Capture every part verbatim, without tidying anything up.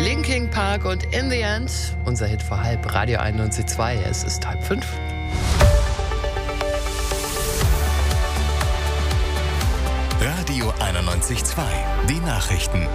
Linkin Park und In the End, unser Hit vor halb, Radio einundneunzig Komma zwei. Es ist halb fünf. Radio einundneunzig Komma zwei, die Nachrichten.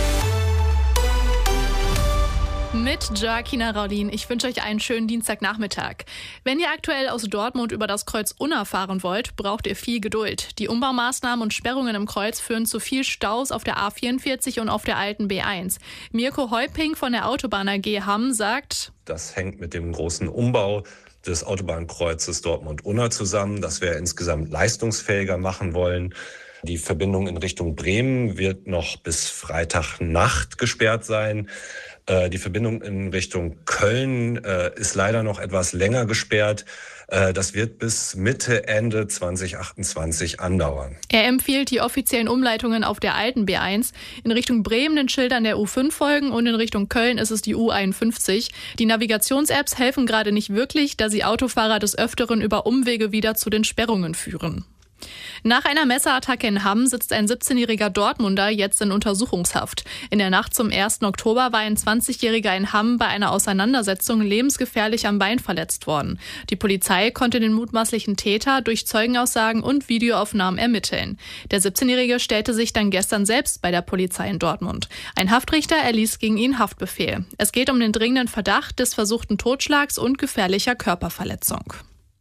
Mit Joaquina Raulin. Ich wünsche euch einen schönen Dienstagnachmittag. Wenn ihr aktuell aus Dortmund über das Kreuz Unna fahren wollt, braucht ihr viel Geduld. Die Umbaumaßnahmen und Sperrungen im Kreuz führen zu viel Staus auf der A vierundvierzig und auf der alten B eins. Mirko Heuping von der Autobahn A G Hamm sagt: Das hängt mit dem großen Umbau des Autobahnkreuzes Dortmund-Unna zusammen, das wir insgesamt leistungsfähiger machen wollen. Die Verbindung in Richtung Bremen wird noch bis Freitagnacht gesperrt sein. Die Verbindung in Richtung Köln äh, ist leider noch etwas länger gesperrt. Äh, das wird bis Mitte, Ende zwanzig achtundzwanzig andauern. Er empfiehlt, die offiziellen Umleitungen auf der alten B eins in Richtung Bremen den Schildern der U fünf folgen und in Richtung Köln ist es die U einundfünfzig. Die Navigations-Apps helfen gerade nicht wirklich, da sie Autofahrer des Öfteren über Umwege wieder zu den Sperrungen führen. Nach einer Messerattacke in Hamm sitzt ein siebzehnjähriger Dortmunder jetzt in Untersuchungshaft. In der Nacht zum ersten Oktober war ein zwanzigjähriger in Hamm bei einer Auseinandersetzung lebensgefährlich am Bein verletzt worden. Die Polizei konnte den mutmaßlichen Täter durch Zeugenaussagen und Videoaufnahmen ermitteln. Der siebzehnjährige stellte sich dann gestern selbst bei der Polizei in Dortmund. Ein Haftrichter erließ gegen ihn Haftbefehl. Es geht um den dringenden Verdacht des versuchten Totschlags und gefährlicher Körperverletzung.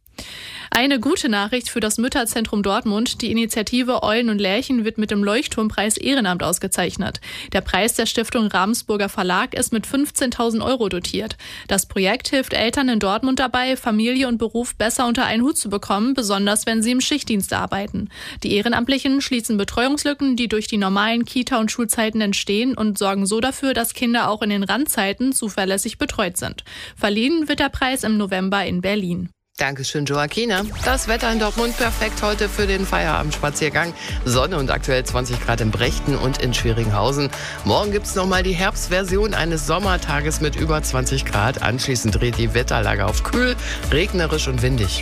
Eine gute Nachricht für das Mütterzentrum Dortmund. Die Initiative Eulen und Lerchen wird mit dem Leuchtturmpreis Ehrenamt ausgezeichnet. Der Preis der Stiftung Ravensburger Verlag ist mit fünfzehntausend Euro dotiert. Das Projekt hilft Eltern in Dortmund dabei, Familie und Beruf besser unter einen Hut zu bekommen, besonders wenn sie im Schichtdienst arbeiten. Die Ehrenamtlichen schließen Betreuungslücken, die durch die normalen Kita- und Schulzeiten entstehen und sorgen so dafür, dass Kinder auch in den Randzeiten zuverlässig betreut sind. Verliehen wird der Preis im November in Berlin. Dankeschön, Joaquina. Das Wetter in Dortmund perfekt heute für den Feierabendspaziergang. Sonne und aktuell zwanzig Grad in Brechten und in Schweringhausen. Morgen gibt's nochmal die Herbstversion eines Sommertages mit über zwanzig Grad. Anschließend dreht die Wetterlage auf kühl, regnerisch und windig.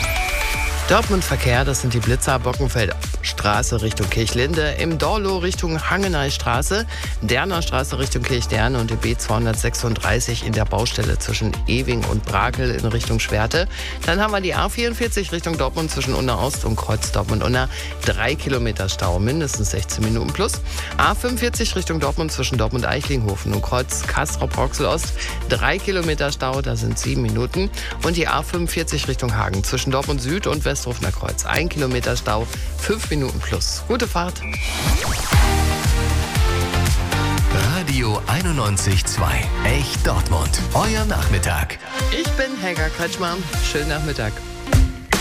Dortmund-Verkehr, das sind die Blitzer, Bockenfeldstraße Richtung Kirchlinde, im Dorlo Richtung Hangeneystraße, Derner Straße Richtung Kirchderne und die B zweihundertsechsunddreißig in der Baustelle zwischen Ewing und Brakel in Richtung Schwerte. Dann haben wir die A vierundvierzig Richtung Dortmund zwischen Unna Ost und Kreuz Dortmund-Unna, drei Kilometer Stau, mindestens sechzehn Minuten plus. A fünfundvierzig Richtung Dortmund zwischen Dortmund-Eichlinghofen und Kreuz Castrop-Rauxel-Ost, drei Kilometer Stau, da sind sieben Minuten. Und die A fünfundvierzig Richtung Hagen zwischen Dortmund Süd und West Rufner Kreuz. Ein Kilometer Stau, fünf Minuten plus. Gute Fahrt. Radio einundneunzig Komma zwei. Echt Dortmund. Euer Nachmittag. Ich bin Helga Kretschmer. Schönen Nachmittag.